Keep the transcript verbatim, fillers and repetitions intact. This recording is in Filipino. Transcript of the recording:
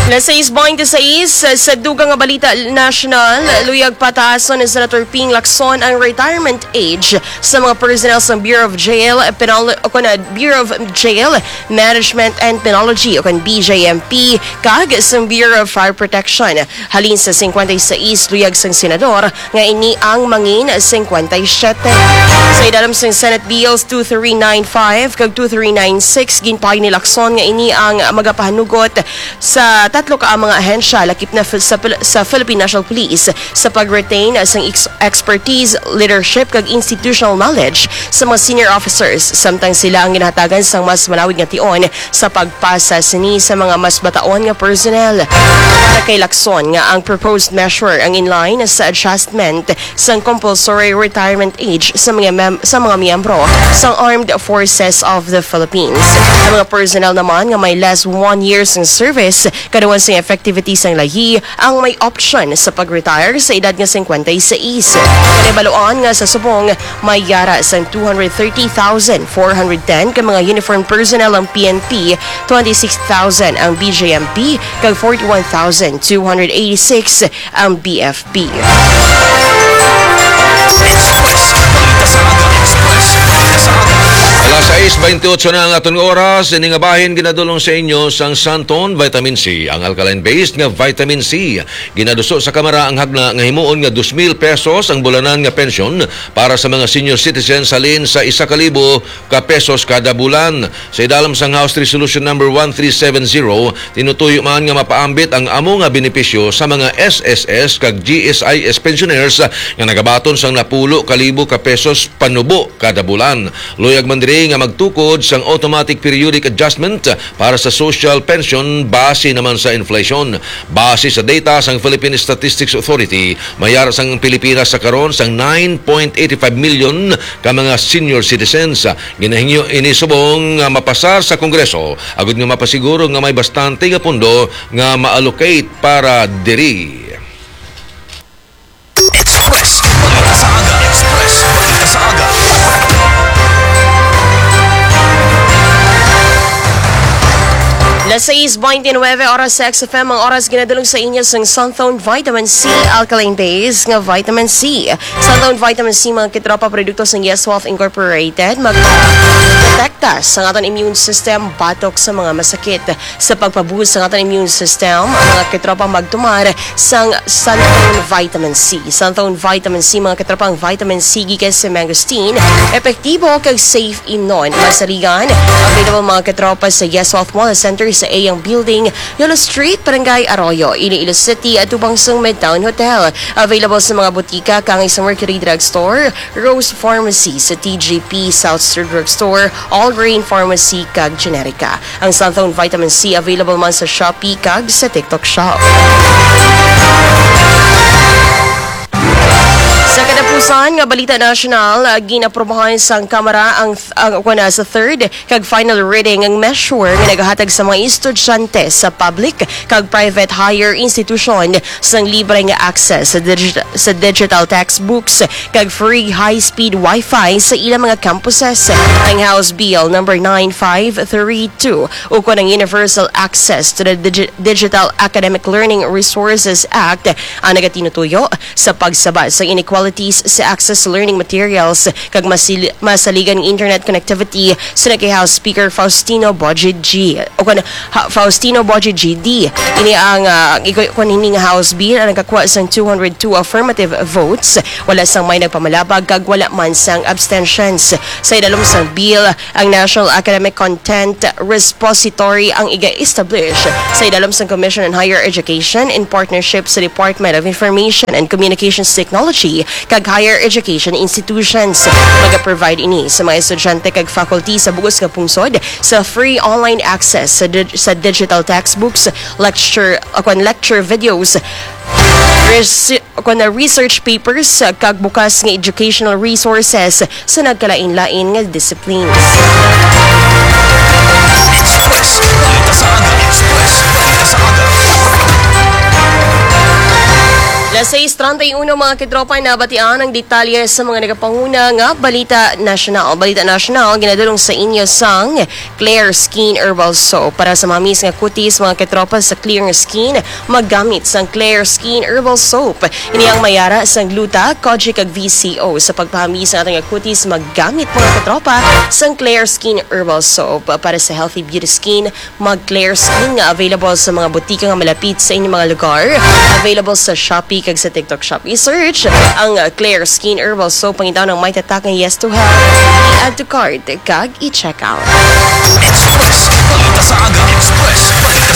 Alas sais twenty-sais, sa dugang nga balita national, luyag pataason ni Senator Ping Lacson ang retirement age sa mga personnel sa Bureau of Jail, Penal, o kuna, Bureau of Jail, Management and Penology, o kun B J M P, kag sa Bureau of Fire Protection. Halin sa fifty-six, luyag sang senador, nga ini ang mangin fifty-seven. Sa idalam sang Senate Bills twenty-three ninety-five kag twenty-three ninety-six, ginpay ni Lacson nga ini ang magapahanugot sa tatlo ka mga ahensya lakip na sa, sa Philippine National Police sa pag-retain sa ex- expertise, leadership kag institutional knowledge sa mga senior officers, samtang sila ang ginahatagan sa mas malawig nga tion sa pagpasa sini sa mga mas bataon nga personnel. Para kay Lacson nga ang proposed measure ang inline sa adjustment sa compulsory retirement age sa mga mem- sa mga miyembro sa Armed Forces of the Philippines. Ang mga personnel naman nga may less one years ng service kaduan sa effectivity sang lahi ang may option sa pag-retire sa edad nga fifty-six. Kanibaluan nga sa subong may yara sa two hundred thirty thousand four hundred ten ka mga uniform personnel ang P N P, twenty-six thousand ang B J M P, kag forty-one thousand two hundred eighty-six ang B F P. Alas sais twenty-eight na ang atong oras, ini nga bahin ginadulong sa inyo sang Santon Vitamin C, ang alkaline-based nga vitamin C. Ginaduso sa kamera ang hagna nga himuon nga two thousand pesos ang bulanan nga pensyon para sa mga senior citizens halin sa one thousand ka pesos kada bulan. Sa idalam sang House Resolution number one three seven zero, tinutuyo man nga mapaambit ang amo nga benepisyo sa mga S S S kag G S I S pensioners nga nagabaton sang napulo kalibo ka pesos panubo kada bulan. Luyag man diri nga magtukod sang automatic periodic adjustment para sa social pension base naman sa inflation. Base sa data sang Philippine Statistics Authority, mayar sang Pilipinas sa karon sang nine point eight five million ka mga senior citizens. Ginahingyo ini subong nga mapasar sa Kongreso agud nga mapasiguro nga may bastante nga pondo nga ma-allocate para diri. Express Balita sa Aga. Express Balita sa Aga. Alas sais twenty-nine oras sa X F M, ang oras ginadulong sa inyo sa Sunthone Vitamin C, alkaline base nga vitamin C. Sunthone Vitamin C, mga kitropa produkto sa Yes Wealth Incorporated, magprotekta sa ating immune system, batok sa mga masakit. Sa pagpabuhos sa ating immune system, ang mga kitropa magtumar sa Sunthone Vitamin C. Sunthone Vitamin C, mga kitropa ang vitamin C gikan sa mangosteen, epektibo kag safe inon. Masaligan, available mga kitropa sa Yes Wealth Mall Center sa Ayang Building, Yolo Street, Barangay Arroyo, Iloilo City at Tubangsong Midtown Hotel. Available sa mga butika kang sa Mercury Drugstore, Rose Pharmacy sa T G P, Southstar Drugstore, All Grain Pharmacy kag Generica. Ang Sunthone Vitamin C available man sa Shopee kag sa TikTok Shop. Sa katapusan nga balita national, uh, ginaprobahan sang Kamara ang ang uh, sa third kag final reading ang measure nga nagahatag sa mga estudyante sa public kag private higher institution sang libre nga access sa digital, sa digital textbooks kag free high-speed wifi sa ilang mga campuses. Ang House Bill number nine five three two ukon ang Universal Access to the Digi- Digital Academic Learning Resources Act ang nagatinutuyo sa pagsaba sa inequality sa access to learning materials kag masil- masaligan ng internet connectivity sa kay House Speaker Faustino Boji G. O kan ha, Faustino Boji G D. Ini ang uh, ikon hini nga House Bill ang nakakuha sang two hundred two affirmative votes. Wala sang may nagpamalabag kag wala man sang abstentions. Sa idalom sang bill, ang National Academic Content Repository ang iga-establish sa idalom sang Commission on Higher Education in partnership sa Department of Information and Communications Technology kag higher education institutions. Mag-provide ini sa mga estudyante kag faculty sa bugos nga pungsod sa free online access sa, di- sa digital textbooks, lecture, akon lecture videos, res- akon na research papers kag bukas nga educational resources sa nagkalain-lain nga disciplines. Express Balita sa Aga. Express Balita sa Aga. Alas sais treinta y uno mga kitropa na batian ang detalye sa mga nagapanguna nga Balita Nasional. Balita Nasional ginadulong sa inyo sang Clear Skin Herbal Soap. Para sa mamis nga kutis mga kitropa sa clear skin, maggamit sang Clear Skin Herbal Soap. Ini ang mayara sang gluta, kojic ag V C O. Sa pagpahamis sa ating nga kutis, maggamit mga kitropa sang Clear Skin Herbal Soap. Para sa healthy beauty skin, mag Clear Skin nga available sa mga butika nga malapit sa inyong mga lugar. Available sa Shopee kag sa TikTok Shop. I-search ang uh, Clear Skin Herbal Soap. Pangitaw ng may tatak ng yes to have. I-add to cart kag i-check out. Express. Balita sa aga. Express.